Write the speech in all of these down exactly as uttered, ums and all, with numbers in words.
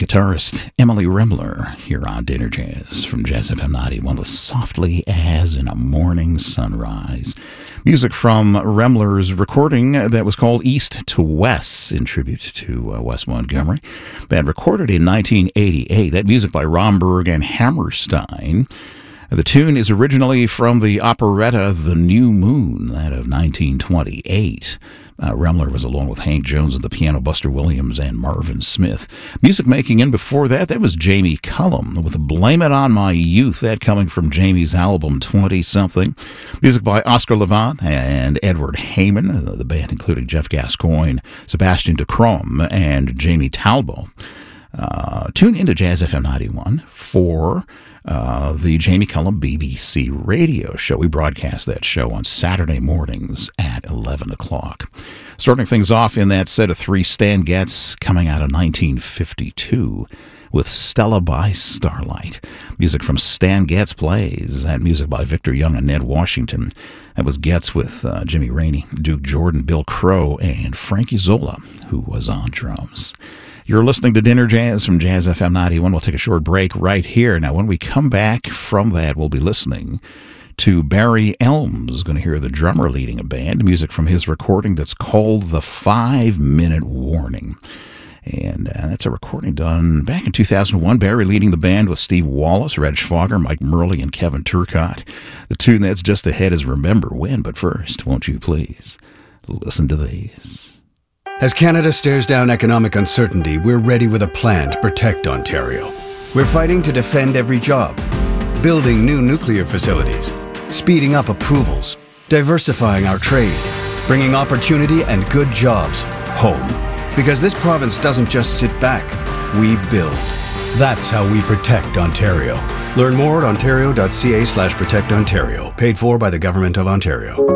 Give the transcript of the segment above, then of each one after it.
guitarist Emily Remler here on Dinner Jazz from Jazz F M ninety-one with Softly as in a Morning Sunrise. Music from Remler's recording that was called East to West in tribute to uh, Wes Montgomery. That recorded in nineteen eighty-eight. That music by Romberg and Hammerstein. The tune is originally from the operetta The New Moon, that of nineteen twenty-eight. Uh, Remler was along with Hank Jones at the piano, Buster Williams, and Marvin Smith. Music making in before that, that was Jamie Cullum with Blame It On My Youth, that coming from Jamie's album twenty-something. Music by Oscar Levant and Edward Heyman, uh, the band including Jeff Gascoigne, Sebastian DeCrom, and Jamie Talbot. Uh, tune into Jazz F M ninety-one for uh, the Jamie Cullum B B C radio show. We broadcast that show on Saturday mornings at eleven o'clock. Starting things off in that set of three, Stan Getz, coming out of nineteen fifty-two with Stella by Starlight. Music from Stan Getz Plays, that music by Victor Young and Ned Washington. That was Getz with uh, Jimmy Rainey, Duke Jordan, Bill Crow, and Frankie Zola, who was on drums. You're listening to Dinner Jazz from Jazz F M ninety-one. We'll take a short break right here. Now, when we come back from that, we'll be listening to Barry Elms. Going to hear the drummer leading a band. Music from his recording that's called The Five-Minute Warning. And uh, that's a recording done back in two thousand one. Barry leading the band with Steve Wallace, Reg Fogger, Mike Murley, and Kevin Turcotte. The tune that's just ahead is Remember When. But first, won't you please listen to these. As Canada stares down economic uncertainty, we're ready with a plan to protect Ontario. We're fighting to defend every job, building new nuclear facilities, speeding up approvals, diversifying our trade, bringing opportunity and good jobs home. Because this province doesn't just sit back, we build. That's how we protect Ontario. Learn more at ontario.ca slash protect Ontario. Paid for by the Government of Ontario.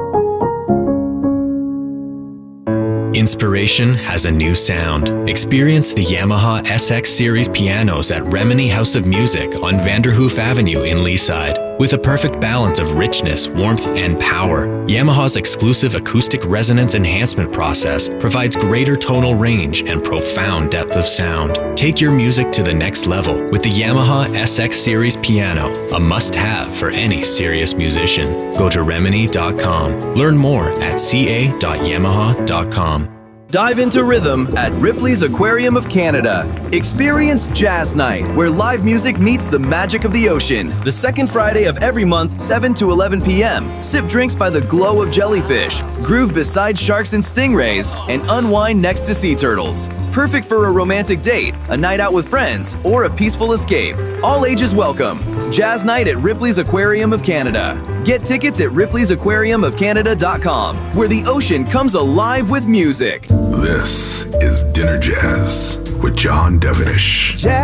Inspiration has a new sound. Experience the Yamaha S X Series pianos at Remini House of Music on Vanderhoof Avenue in Leaside. With a perfect balance of richness, warmth, and power, Yamaha's exclusive acoustic resonance enhancement process provides greater tonal range and profound depth of sound. Take your music to the next level with the Yamaha S X Series piano, a must-have for any serious musician. Go to remini dot com. Learn more at c a dot yamaha dot com. Dive into rhythm at Ripley's Aquarium of Canada. Experience Jazz Night, where live music meets the magic of the ocean. The second Friday of every month, seven to eleven p m Sip drinks by the glow of jellyfish, groove beside sharks and stingrays, and unwind next to sea turtles. Perfect for a romantic date, a night out with friends, or a peaceful escape. All ages welcome. Jazz Night at Ripley's Aquarium of Canada. Get tickets at ripleys aquarium of canada dot com, where the ocean comes alive with music. This is Dinner Jazz with John Devenish. Jazz.